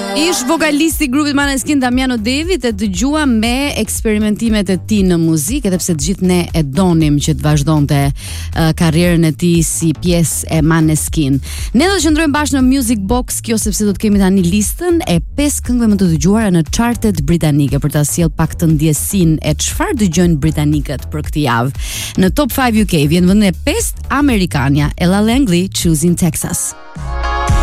Ish vokalisti i grupit Maneskin Damiano David e dëgjua me eksperimentimet e tij në muzikë, edhe pse të gjithë ne e donim që të vazhdonte karrierën e tij si pjesë e Maneskin. Ne do të qëndrojmë bashkë në Music Box, kjo sepse do të kemi tani listën e 5 këngëve më të dëgjuara në chartet britanike për ta sjell pak të ndjesinë e çfarë dëgjojnë britanikët për këtë javë. Në Top 5 UK vjen vendi e 5 Amerikania, Ella Langley, Choosing Texas.